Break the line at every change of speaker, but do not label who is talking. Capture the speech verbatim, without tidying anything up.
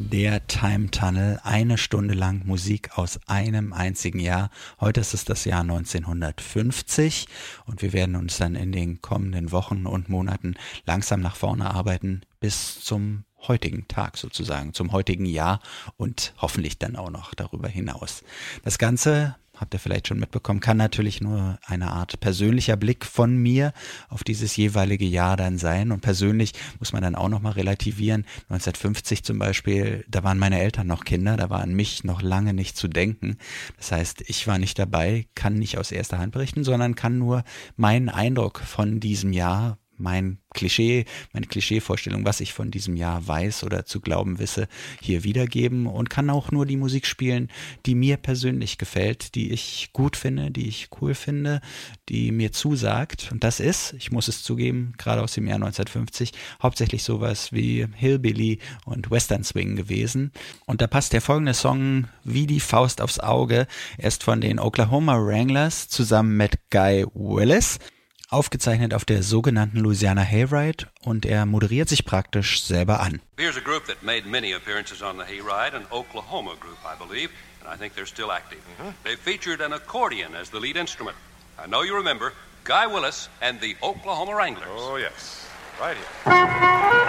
Der Time Tunnel, eine Stunde lang Musik aus einem einzigen Jahr. Heute ist es das Jahr neunzehnhundertfünfzig und wir werden uns dann in den kommenden Wochen und Monaten langsam nach vorne arbeiten bis zum heutigen Tag sozusagen, zum heutigen Jahr und hoffentlich dann auch noch darüber hinaus. Das Ganze, habt ihr vielleicht schon mitbekommen, kann natürlich nur eine Art persönlicher Blick von mir auf dieses jeweilige Jahr dann sein. Und persönlich muss man dann auch nochmal relativieren. neunzehnhundertfünfzig zum Beispiel, da waren meine Eltern noch Kinder, da war an mich noch lange nicht zu denken. Das heißt, ich war nicht dabei, kann nicht aus erster Hand berichten, sondern kann nur meinen Eindruck von diesem Jahr, mein Klischee, meine Klischeevorstellung, was ich von diesem Jahr weiß oder zu glauben wisse, hier wiedergeben und kann auch nur die Musik spielen, die mir persönlich gefällt, die ich gut finde, die ich cool finde, die mir zusagt. Und das ist, ich muss es zugeben, gerade aus dem Jahr neunzehnhundertfünfzig, hauptsächlich sowas wie Hillbilly und Western Swing gewesen. Und da passt der folgende Song wie die Faust aufs Auge. Er ist von den Oklahoma Wranglers zusammen mit Guy Willis, aufgezeichnet auf der sogenannten Louisiana Hayride, und er moderiert sich praktisch selber an.
Here's a group that made many appearances on the Hayride, an Oklahoma group, I believe, and I think they're still active. Mm-hmm. They featured an accordion as the lead instrument. I know you remember Guy Willis and the Oklahoma Wranglers.
Oh, yes. Right here.